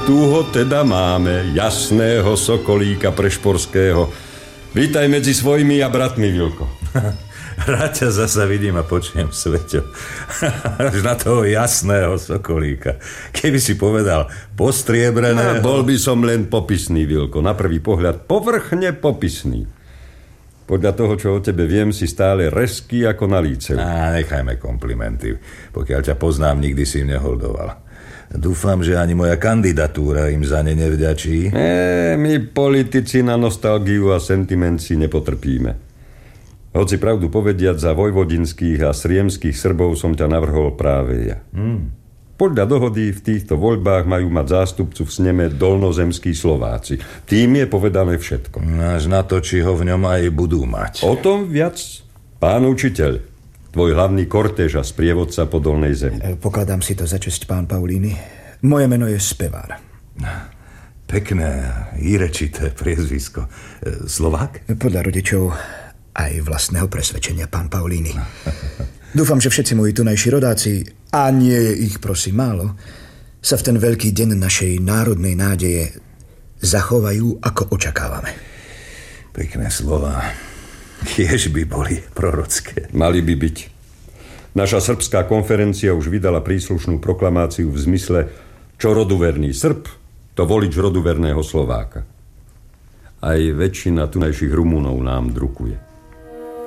Tu ho teda máme, jasného sokolíka prešporského. Vítaj medzi svojimi a bratmi, Vilko. Rád ťa zasa vidím a počujem, Sveťo. Až na toho jasného sokolíka. Keby si povedal postriebreného... Bol by som len popisný, Vilko. Na prvý pohľad povrchne popisný. Podľa toho, čo o tebe viem, si stále rezký ako na lícev. Nechajme komplimenty. Pokiaľ ťa poznám, nikdy si im neholdoval. Dúfam, že ani moja kandidatúra im za ne nevďačí. My politici na nostalgiu a sentiment si nepotrpíme. Hoci pravdu povediať, za vojvodinských a sriemských Srbov som ťa navrhol práve ja. Podľa dohody v týchto voľbách majú mať zástupcu v sneme dolnozemskí Slováci. Tým je povedané všetko. Až na to, či ho v ňom aj budú mať. O tom viac, pán učiteľ. Tvoj hlavný kortéž a sprievodca po dolnej zemi. Pokladám si to za česť, pán Paulíny. Moje meno je Spevár. Pekné, írečité priezvisko. Slovák? Podľa rodičov aj vlastného presvedčenia, pán Paulíny. Dúfam, že všetci moji tunajší rodáci, a nie je ich prosím málo, sa v ten veľký deň našej národnej nádeje zachovajú, ako očakávame. Pekné slová. Kiež by boli prorocké. Mali by byť. Naša srbská konferencia už vydala príslušnú proklamáciu v zmysle, čo roduverný Srb, to volič roduverného Slováka. Aj väčšina tunajších Rumunov nám drukuje.